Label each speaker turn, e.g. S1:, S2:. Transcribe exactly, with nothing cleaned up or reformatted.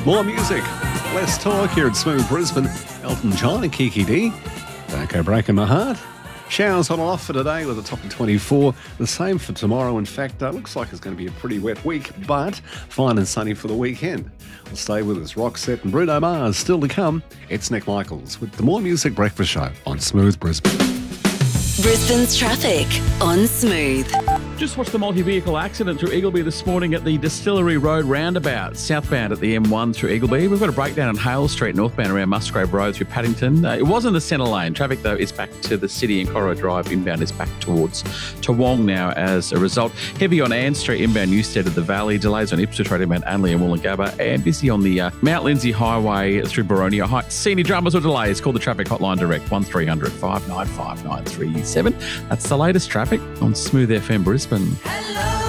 S1: More music, less talk here at Smooth Brisbane. Elton John and Kiki D. Don't go breaking my heart. Showers on and off for today with a top of twenty-four. The same for tomorrow. In fact, uh, looks like it's going to be a pretty wet week, but fine and sunny for the weekend. Well, stay with us. Roxette and Bruno Mars still to come. It's Nick Michaels with the More Music Breakfast Show on Smooth Brisbane.
S2: Brisbane's traffic on Smooth.
S3: Just watched the multi-vehicle accident through Eagleby this morning at the Distillery Road roundabout, southbound at the M one through Eagleby. We've got a breakdown on Hale Street, northbound around Musgrave Road through Paddington. Uh, it was in the centre lane. Traffic, though, is back to the city, and Corridor Drive inbound is back towards Toowong now as a result. Heavy on Ann Street, inbound Newstead of the Valley. Delays on Ipswich Road, inbound Anley and Woolloongabba. And busy on the uh, Mount Lindsay Highway through Boronia Heights. See any dramas or delays? Call the traffic hotline direct, one three hundred five nine five nine three seven. That's the latest traffic on Smooth F M Brisbane.
S2: Hello.